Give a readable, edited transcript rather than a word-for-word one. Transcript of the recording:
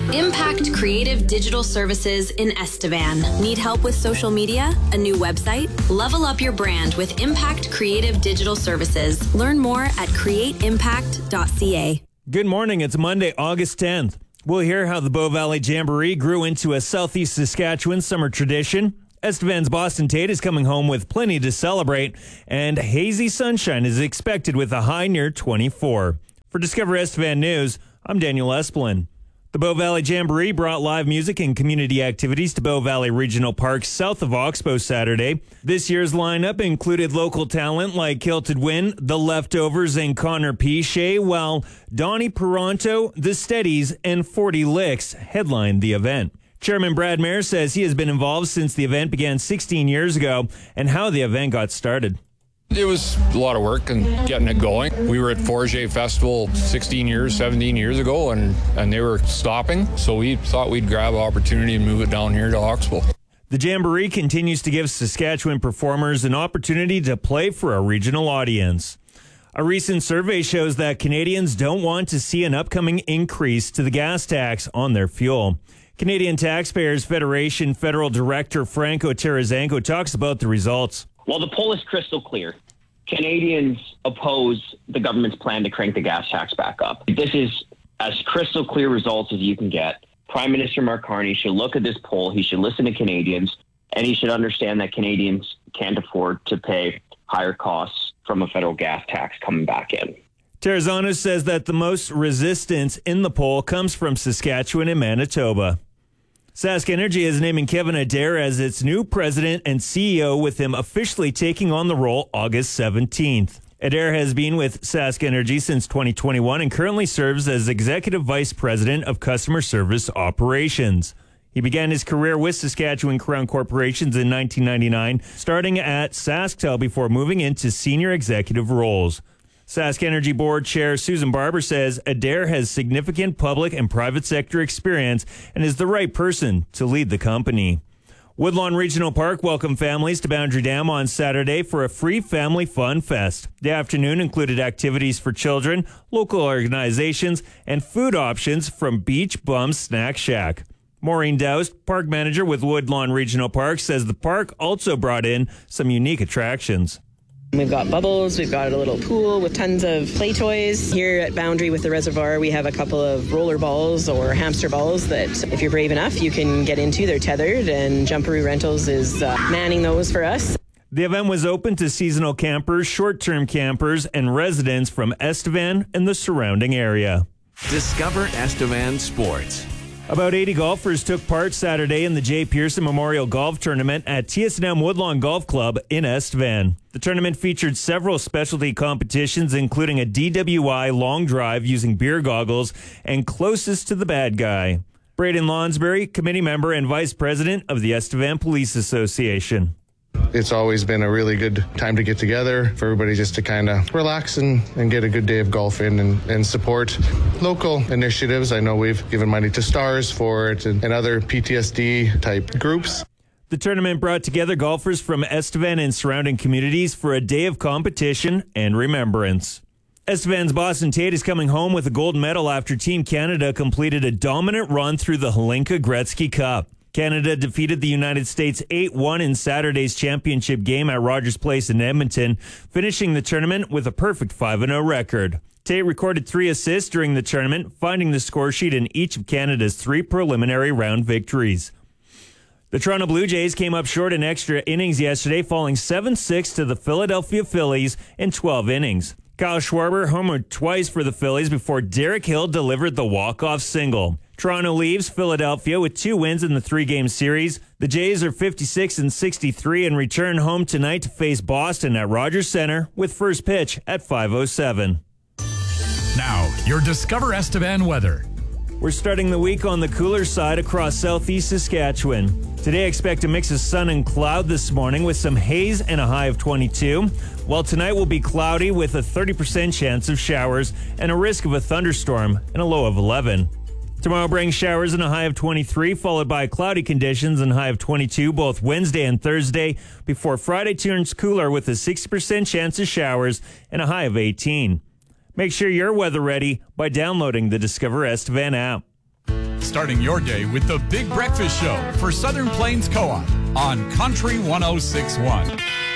Impact Creative Digital Services in Estevan. Need help with social media? A new website? Level up your brand with Impact Creative Digital Services. Learn more at createimpact.ca. Good morning. It's Monday, August 10th. We'll hear how the Bow Valley Jamboree grew into a Southeast Saskatchewan summer tradition. Estevan's Boston Tate is coming home with plenty to celebrate, and hazy sunshine is expected with a high near 24. For Discover Estevan News, I'm Daniel Esplin. The Bow Valley Jamboree brought live music and community activities to Bow Valley Regional Park south of Oxbow Saturday. This year's lineup included local talent like Kilted Wind, The Leftovers, and Connor Piche, while Donnie Peranto, The Steadies, and 40 Licks headlined the event. Chairman Brad Mayer says he has been involved since the event began 16 years ago and how the event got started. It was a lot of work and getting it going. We were at Forget Festival 17 years ago, and they were stopping, so we thought we'd grab an opportunity and move it down here to Oxbow. The Jamboree continues to give Saskatchewan performers an opportunity to play for a regional audience. A recent survey shows that Canadians don't want to see an upcoming increase to the gas tax on their fuel. Canadian Taxpayers Federation Federal Director Franco Terrazanco talks about the results. Well, the poll is crystal clear. Canadians oppose the government's plan to crank the gas tax back up. This is as crystal clear results as you can get. Prime Minister Mark Carney should look at this poll. He should listen to Canadians, and he should understand that Canadians can't afford to pay higher costs from a federal gas tax coming back in. Terrazano says that the most resistance in the poll comes from Saskatchewan and Manitoba. Sask Energy is naming Kevin Adair as its new president and CEO, with him officially taking on the role August 17th. Adair has been with Sask Energy since 2021 and currently serves as Executive Vice President of Customer Service Operations. He began his career with Saskatchewan Crown Corporations in 1999, starting at SaskTel before moving into senior executive roles. Sask Energy Board Chair Susan Barber says Adair has significant public and private sector experience and is the right person to lead the company. Woodlawn Regional Park welcomed families to Boundary Dam on Saturday for a free family fun fest. The afternoon included activities for children, local organizations, and food options from Beach Bum Snack Shack. Maureen Doust, park manager with Woodlawn Regional Park, says the park also brought in some unique attractions. We've got bubbles, we've got a little pool with tons of play toys. Here at Boundary with the reservoir, we have a couple of roller balls or hamster balls that if you're brave enough, you can get into. They're tethered, and Jumperoo Rentals is manning those for us. The event was open to seasonal campers, short-term campers, and residents from Estevan and the surrounding area. Discover Estevan Sports. About 80 golfers took part Saturday in the Jay Pearson Memorial Golf Tournament at TSNM Woodlawn Golf Club in Estevan. The tournament featured several specialty competitions, including a DWI long drive using beer goggles and closest to the bad guy. Braden Lonsbury, committee member and vice president of the Estevan Police Association. It's always been a really good time to get together for everybody just to kind of relax and get a good day of golf in and support local initiatives. I know we've given money to Stars for it and other PTSD type groups. The tournament brought together golfers from Estevan and surrounding communities for a day of competition and remembrance. Estevan's Boston Tate is coming home with a gold medal after Team Canada completed a dominant run through the Hlinka Gretzky Cup. Canada defeated the United States 8-1 in Saturday's championship game at Rogers Place in Edmonton, finishing the tournament with a perfect 5-0 record. Tate recorded 3 assists during the tournament, finding the score sheet in each of Canada's 3 preliminary round victories. The Toronto Blue Jays came up short in extra innings yesterday, falling 7-6 to the Philadelphia Phillies in 12 innings. Kyle Schwarber homered twice for the Phillies before Derek Hill delivered the walk-off single. Toronto leaves Philadelphia with 2 wins in the 3-game series. The Jays are 56-63 and return home tonight to face Boston at Rogers Center with first pitch at 5:07. Now, your Discover Estevan weather. We're starting the week on the cooler side across southeast Saskatchewan. Today, expect a mix of sun and cloud this morning with some haze and a high of 22. While tonight will be cloudy with a 30% chance of showers and a risk of a thunderstorm and a low of 11. Tomorrow brings showers and a high of 23, followed by cloudy conditions and high of 22 both Wednesday and Thursday, before Friday turns cooler with a 60% chance of showers and a high of 18. Make sure you're weather ready by downloading the Discover Estevan app. starting your day with the Big Breakfast Show for Southern Plains Co-op on Country 106.1.